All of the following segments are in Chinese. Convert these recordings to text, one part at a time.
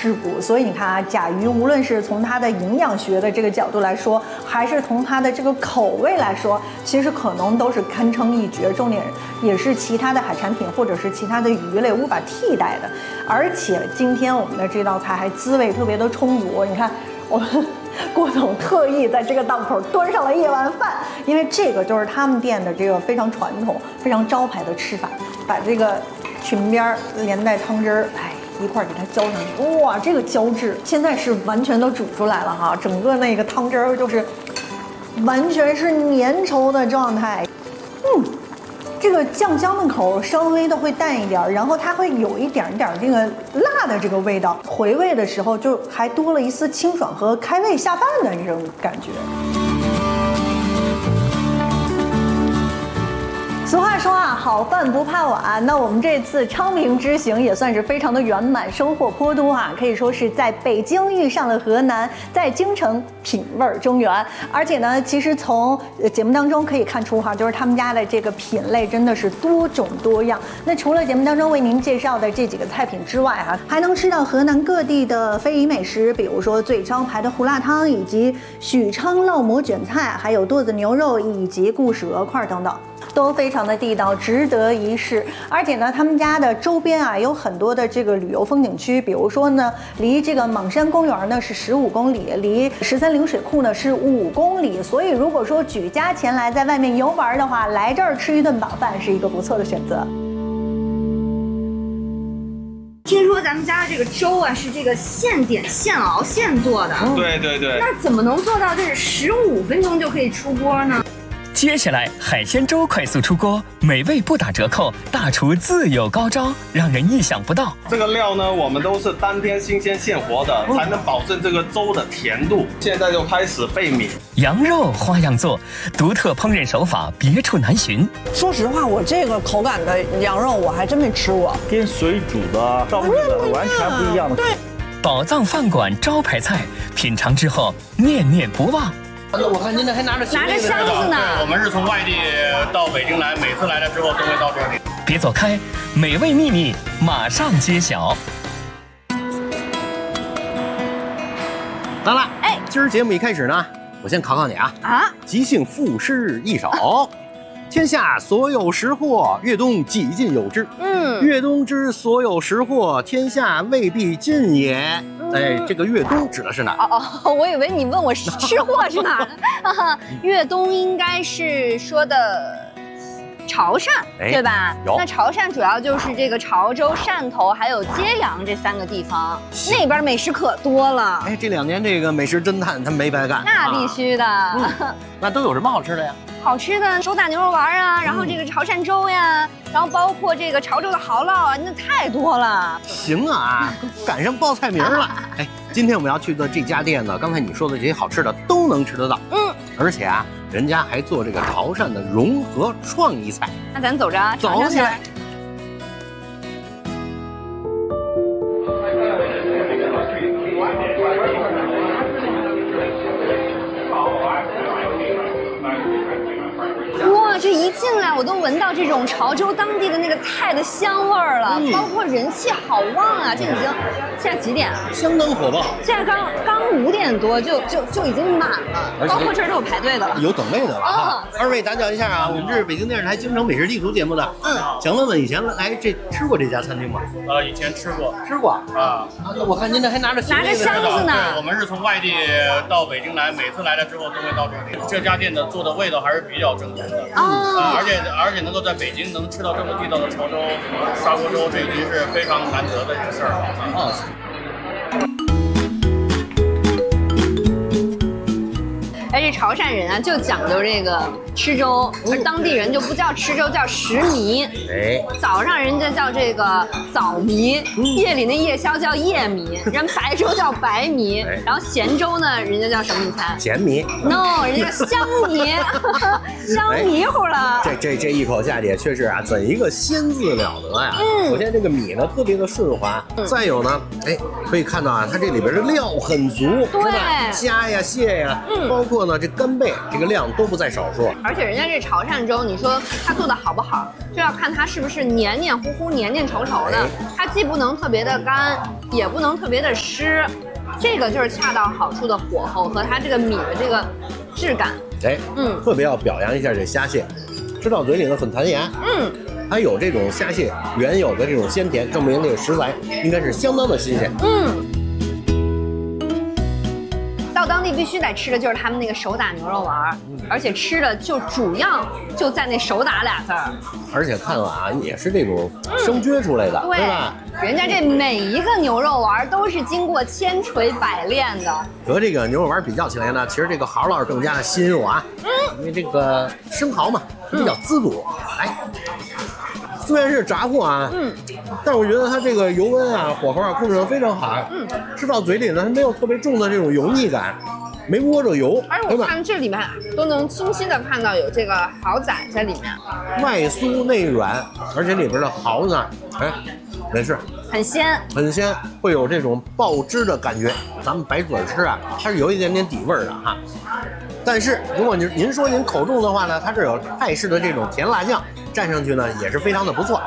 质补。所以你看啊，甲鱼无论是从它的营养学的这个角度来说，还是从它的这个口味来说，其实可能都是堪称一绝，重点也是其他的海产品或者是其他的鱼类无法替代的。而且今天我们的这道菜还滋味特别的充足，你看我们郭总特意在这个档口端上了一碗饭，因为这个就是他们店的这个非常传统、非常招牌的吃法，把这个裙边连带汤汁儿，一块给它浇上去。哇，这个浇制现在是完全都煮出来了哈，整个那个汤汁儿就是完全是粘稠的状态。这个酱香的口稍微的会淡一点，然后它会有一点点这个辣的这个味道，回味的时候就还多了一丝清爽和开胃下饭的这种感觉。俗话说啊，好饭不怕晚。那我们这次昌平之行也算是非常的圆满，收获颇多啊，可以说是在北京遇上了河南，在京城品味中原。而且呢，其实从节目当中可以看出哈，就是他们家的这个品类真的是多种多样。那除了节目当中为您介绍的这几个菜品之外哈，还能吃到河南各地的非遗美食，比如说最招牌的胡辣汤，以及许昌烙馍卷菜，还有剁子牛肉以及故事鹅块等等。都非常的地道，值得一试。而且呢，他们家的周边啊有很多的这个旅游风景区，比如说呢，离这个邙山公园呢是15公里，离13陵水库呢是5公里。所以如果说举家前来在外面游玩的话，来这儿吃一顿饱饭是一个不错的选择。 听说咱们家的这个粥啊是这个现点现熬现做的， 对对对。 那怎么能做到这是15分钟就可以出锅呢？ 接下来，海鲜粥快速出锅，美味不打折扣，大厨自有高招，让人意想不到。 这个料呢，我们都是当天新鲜现活的，才能保证这个粥的甜度。现在就开始备米。 羊肉花样做，独特烹饪手法别处难寻。 说实话，我这个口感的羊肉我还真没吃过， 跟水煮的、烧的完全不一样的。 对， 宝藏饭馆招牌菜，品尝之后念念不忘。 我看您这还拿着箱子呢。 对，我们是从外地到北京来，每次来了之后都会到这里。 别走开，美味秘密马上揭晓。 来了，今儿节目一开始呢，我先考考你啊，即兴赋诗一首。天下所有食货，越冬几尽有之。越冬之所有食货，天下未必尽也。这个越冬指的是哪儿？ 我以为你问我吃货是哪儿呢？越冬应该是说的潮汕，对吧？那潮汕主要就是这个潮州、汕头还有揭阳这3个地方，那边美食可多了。 这2年这个美食侦探他没白干。 那必须的。 那都有什么好吃的呀？ 好吃的手打牛肉丸啊，然后这个潮汕粥呀，然后包括这个潮州的蚝烙啊，那太多了。 行啊，赶上报菜名了。今天我们要去的这家店呢，刚才你说的这些好吃的都能吃得到。而且啊，人家还做这个潮汕的融合创意菜。 那咱走着， 走起来。 哇，这一进来我都闻到这种潮州当地的那个菜的香味儿了，包括人气好旺啊！这已经现在几点啊？ 相当火爆。 现在刚5点多就已经满了，包括这儿都有排队的， 有等位的了哈。2位打搅一下啊，我们这是北京电视台京城美食地图节目的。想问问以前来吃过这家餐厅吗？ 以前吃过啊。我看您这还拿着箱子呢。 对，我们是从外地到北京来，每次来了之后都会到这里。这家店的做的味道还是比较正宗的。而且能够在北京能吃到这么地道的潮州砂锅粥，这已经是非常难得的一个事儿了。 这潮汕人啊，就讲究这个吃粥，而当地人就不叫吃粥，叫食糜。早上人家叫这个早糜，夜里那夜宵叫夜糜，人白粥叫白糜，然后咸粥呢，人家叫什么？你猜？ 咸糜。 No， 人家叫香糜，香迷糊了。 这一口下去，确实啊，怎一个鲜字了得呀！首先这个米呢特别的顺滑，再有呢，可以看到啊，它这里边的料很足，是吧？虾呀、蟹呀，包括呢这干贝这个量都不在少数。 而且人家这潮汕粥，你说它做的好不好，就要看它是不是黏黏糊糊、黏黏稠稠的。它既不能特别的干，也不能特别的湿，这个就是恰到好处的火候和它这个米的这个质感。 哎，特别要表扬一下这虾蟹，吃到嘴里呢很弹牙。还有这种虾蟹原有的这种鲜甜，证明这个食材应该是相当的新鲜。 到当地必须得吃的就是他们那个手打牛肉丸，而且吃的就主要就在那手打俩字儿。 而且看啊，也是这种生撅出来的，对吧？ 人家这每一个牛肉丸都是经过千锤百炼的。 和这个牛肉丸比较起来呢，其实这个蚝烙更加的鲜肉啊。因为这个生蚝嘛，比较滋补。哎，虽然是炸货啊，但我觉得它这个油温啊、火候啊控制得非常好。吃到嘴里呢，它没有特别重的这种油腻感，没窝着油。 而且我看这里面都能清晰的看到有这个蚝仔在里面， 外酥内软，而且里边的蚝呢，哎，也是很鲜， 很鲜，会有这种爆汁的感觉。咱们白嘴吃啊，它是有一点点底味的哈。但是如果您说您口重的话呢，它这有泰式的这种甜辣酱蘸上去呢，也是非常的不错。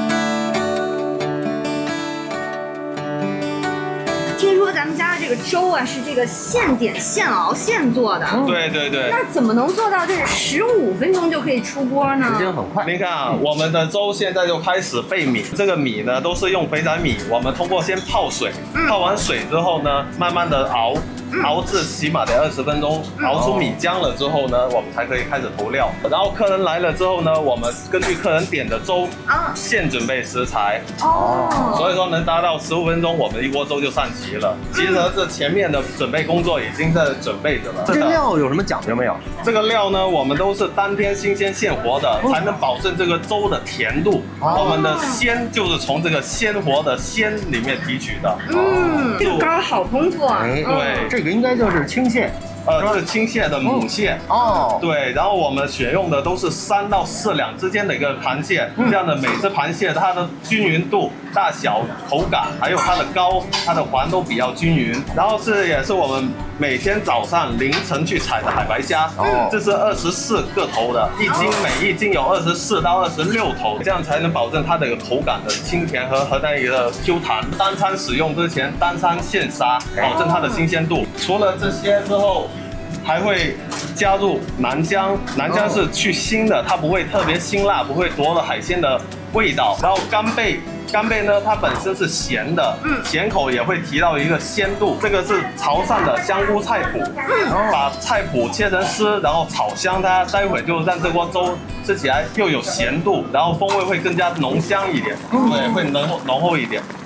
听说咱们家的这个粥啊，是这个现点现熬现做的。 对对对。 那怎么能做到这15分钟就可以出锅呢？ 时间很快。 您看啊，我们的粥现在就开始备米，这个米呢都是用肥仔米，我们通过先泡水，泡完水之后呢，慢慢的熬至起码得20分钟，熬出米浆了之后呢，我们才可以开始投料。然后客人来了之后呢，我们根据客人点的粥，现准备食材。所以说能达到15分钟，我们一锅粥就上齐了。其实这前面的准备工作已经在准备着了。 这料有什么讲究没有？ 这个料呢，我们都是当天新鲜现活的，才能保证这个粥的甜度。我们的鲜就是从这个鲜活的鲜里面提取的。 这个膏好丰富啊。 对， 这个应该就是青蟹。 是青蟹的母蟹对，然后我们选用的都是3到4两之间的一个螃蟹，这样的每只螃蟹它的均匀度、大小、口感，还有它的膏、它的黄都比较均匀。然后这也是我们每天早上凌晨去采的海白虾，这是24个头的，每一斤有24到26头，这样才能保证它的口感的清甜和那个 Q 弹。单餐使用之前单餐现杀，保证它的新鲜度。除了这些之后，还会加入南姜，南姜是去腥的，它不会特别辛辣，不会夺了海鲜的味道。然后干贝呢，它本身是咸的，咸口也会提到一个鲜度。这个是潮汕的香菇菜脯，把菜脯切成丝，然后炒香它，待会就让这锅粥吃起来又有咸度，然后风味会更加浓香一点，对，会浓厚一点。